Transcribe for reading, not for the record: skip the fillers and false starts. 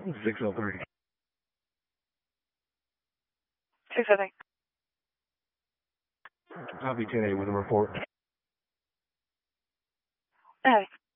603. 270. Copy 10-8 with a report. Heavy.